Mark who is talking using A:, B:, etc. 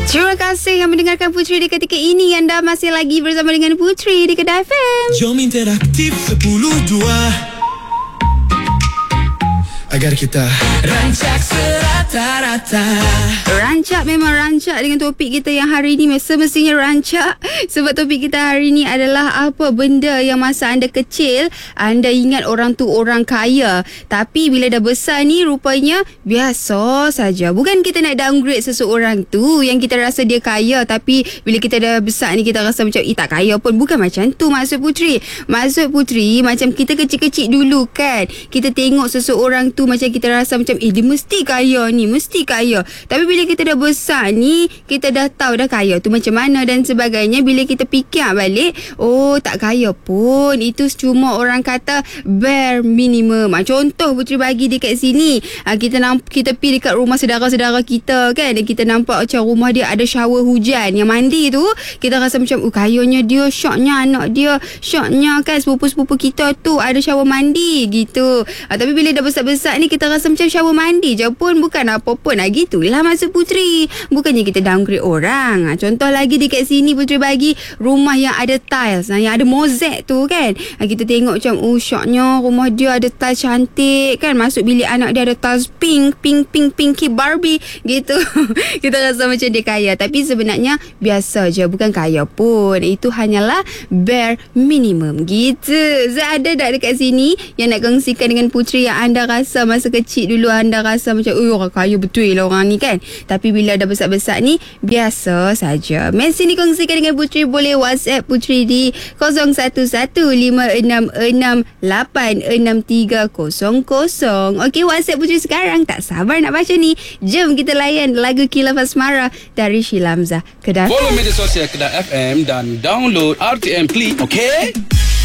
A: Terima kasih yang mendengarkan Puteri di ketika ini. Anda masih lagi bersama dengan Puteri di Kedah FM.
B: Jom interaktif 10-2 agar kita rancak serata-rata.
A: Rancak memang rancak dengan topik kita yang hari ini. Semestinya rancak. Sebab topik kita hari ini adalah apa benda yang masa anda kecil anda ingat orang tu orang kaya, tapi bila dah besar ni rupanya biasa saja. Bukan kita nak downgrade seseorang tu yang kita rasa dia kaya, tapi bila kita dah besar ni kita rasa macam tak kaya pun. Bukan macam tu maksud Puteri. Maksud Puteri macam kita kecil-kecil dulu kan, kita tengok seseorang tu macam kita rasa macam dia mesti kaya ni, mesti kaya. Tapi bila kita dah besar ni, kita dah tahu dah kaya tu macam mana dan sebagainya. Bila kita fikir balik, oh tak kaya pun, itu cuma orang kata bare minimum. Contoh Puteri bagi dekat sini, kita pergi dekat rumah saudara-saudara kita kan, dan kita nampak macam rumah dia ada shower hujan yang mandi tu, kita rasa macam kayanya dia, syoknya anak dia, syoknya kan sepupu-sepupu kita tu ada shower mandi gitu. Tapi bila dah besar-besar ni kita rasa macam shower mandi je pun bukan apa-apa. Gitulah maksud Puteri. Bukannya kita downgrade orang. Contoh lagi dekat sini Puteri bagi rumah yang ada tiles, yang ada mozaik tu kan. Kita tengok macam syoknya rumah dia ada tiles cantik kan. Masuk bilik anak dia ada tiles pink Barbie gitu. Kita rasa macam dia kaya, tapi sebenarnya biasa je, bukan kaya pun. Itu hanyalah bare minimum gitu. Ada tak dekat sini yang nak kongsikan dengan Puteri yang anda rasa masa kecil dulu anda rasa macam orang kaya betul lah orang ni kan, tapi bila dah besar-besar ni biasa saja. Mesej ni kongsikan dengan Puteri, boleh WhatsApp Puteri di 011566863000. Okey, WhatsApp Puteri sekarang. Tak sabar nak baca ni. Jom kita layan lagu Khilaf Asmara dari Sheila Hamzah. Kedah.
C: Follow media sosial Kedah FM dan download RTM Click. Okey.